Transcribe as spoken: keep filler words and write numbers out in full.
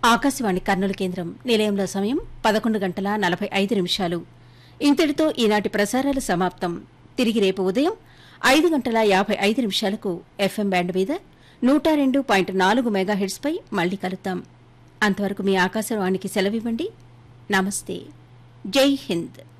ఆకాశవాణి కర్నూలు కేంద్రం నిలయంలో సమయం పదకొండు గంటల నలభై ఐదు నిమిషాలు. ఇంతటితో ఈనాటి ప్రసారాలు సమాప్తం. తిరిగి రేపు ఉదయం ఐదు గంటల యాభై ఐదు నిమిషాలకు ఎఫ్ఎం బ్యాండ్ మీద నూట రెండు పాయింట్ నాలుగు మెగాహెర్ట్స్ పై మళ్లీ కలుద్దాం. అంతవరకు మీ ఆకాశవాణికి సెలవివ్వండి. నమస్తే. జై హింద్.